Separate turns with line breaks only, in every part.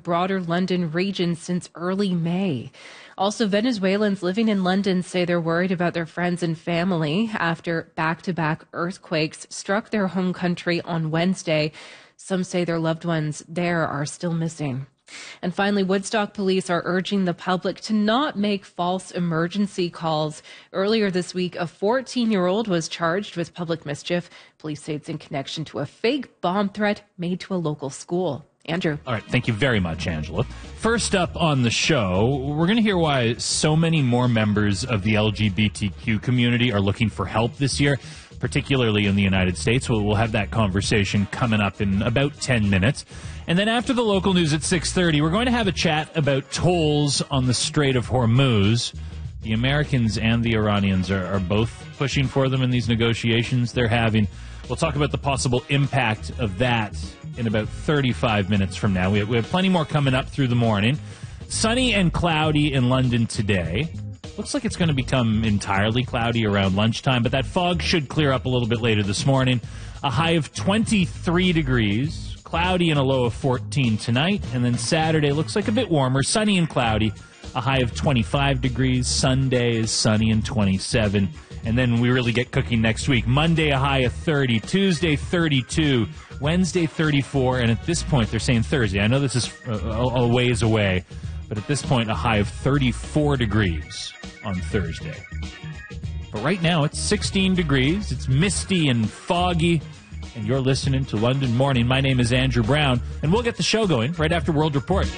broader London region since early May. Also, Venezuelans living in London say they're worried about their friends and family after back-to-back earthquakes struck their home country on Wednesday. Some say their loved ones there are still missing. And finally, Woodstock police are urging the public to not make false emergency calls. Earlier this week, a 14-year-old was charged with public mischief. Police say it's in connection to a fake bomb threat made to a local school. Andrew.
All right. Thank you very much, Angela. First up on the show, we're going to hear why so many more members of the LGBTQ community are looking for help this year, particularly in the United States. We'll have that conversation coming up in about 10 minutes. And then after the local news at 6:30, we're going to have a chat about tolls on the Strait of Hormuz. The Americans and the Iranians are both pushing for them in these negotiations they're having. We'll talk about the possible impact of that in about 35 minutes from now. We have plenty more coming up through the morning. Sunny and cloudy in London today. Looks like it's going to become entirely cloudy around lunchtime, but that fog should clear up a little bit later this morning. A high of 23 degrees. Cloudy and a low of 14 tonight. And then Saturday looks like a bit warmer, sunny and cloudy. A high of 25 degrees. Sunday is sunny and 27. And then we really get cooking next week. Monday, a high of 30. Tuesday, 32. Wednesday, 34. And at this point, they're saying Thursday. I know this is a ways away. But at this point, a high of 34 degrees on Thursday. But right now, it's 16 degrees. It's misty and foggy. And you're listening to London Morning. My name is Andrew Brown, and we'll get the show going right after World Report.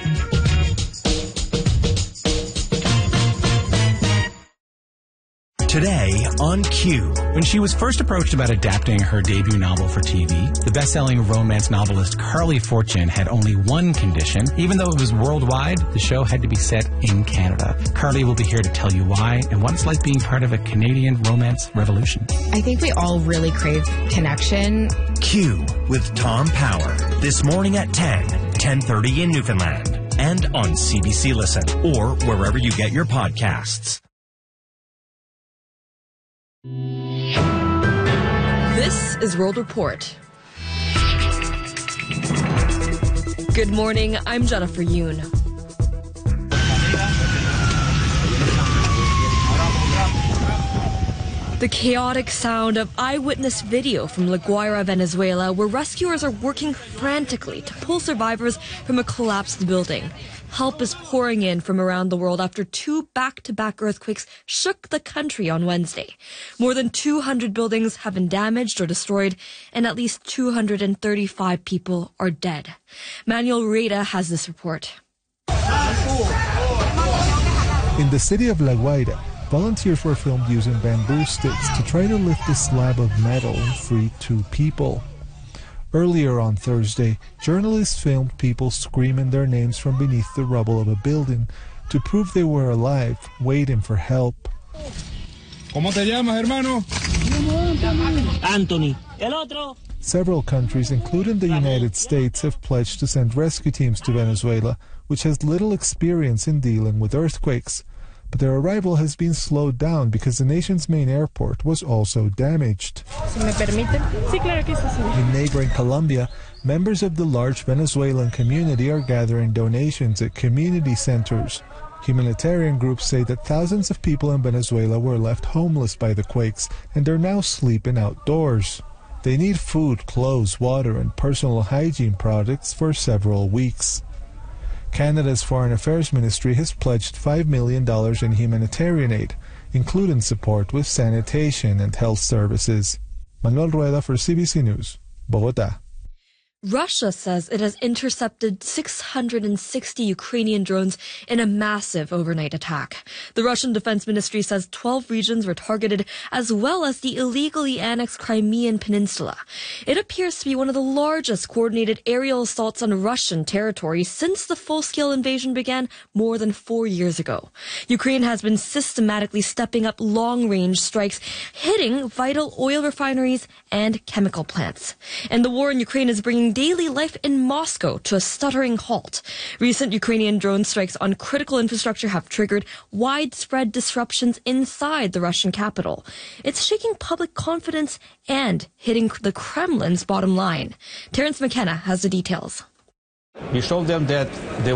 Today on Q.
When she was first approached about adapting her debut novel for TV, the best-selling romance novelist Carly Fortune had only one condition. Even though it was worldwide, the show had to be set in Canada. Carly will be here to tell you why and what it's like being part of a Canadian romance revolution.
I think we all really crave connection.
Q with Tom Power. This morning at 10:30 in Newfoundland. And on CBC Listen or wherever you get your podcasts.
This is World Report. Good morning, I'm Jennifer Yoon. The chaotic sound of eyewitness video from La Guaira, Venezuela, where rescuers are working frantically to pull survivors from a collapsed building. Help is pouring in from around the world after two back-to-back earthquakes shook the country on Wednesday. More than 200 buildings have been damaged or destroyed, and at least 235 people are dead. Manuel Reda has this report.
In the city of La Guaira, volunteers were filmed using bamboo sticks to try to lift a slab of metal and free two people. Earlier on Thursday, journalists filmed people screaming their names from beneath the rubble of a building to prove they were alive, waiting for help.
¿Cómo te llamas, hermano?
Anthony. El otro.
Several countries, including the United States, have pledged to send rescue teams to Venezuela, which has little experience in dealing with earthquakes. But their arrival has been slowed down because the nation's main airport was also damaged. In neighboring Colombia, members of the large Venezuelan community are gathering donations at community centers. Humanitarian groups say that thousands of people in Venezuela were left homeless by the quakes and are now sleeping outdoors. They need food, clothes, water, and personal hygiene products for several weeks. Canada's Foreign Affairs Ministry has pledged $5 million in humanitarian aid, including support with sanitation and health services. Manuel Rueda for CBC News, Bogotá.
Russia says it has intercepted 660 Ukrainian drones in a massive overnight attack. The Russian Defense Ministry says 12 regions were targeted, as well as the illegally annexed Crimean Peninsula. It appears to be one of the largest coordinated aerial assaults on Russian territory since the full-scale invasion began more than 4 years ago. Ukraine has been systematically stepping up long-range strikes, hitting vital oil refineries and chemical plants. And the war in Ukraine is bringing daily life in Moscow to a stuttering halt. Recent Ukrainian drone strikes on critical infrastructure have triggered widespread disruptions inside the Russian capital. It's shaking public confidence and hitting the Kremlin's bottom line. Terence McKenna has the details.
We showed them that the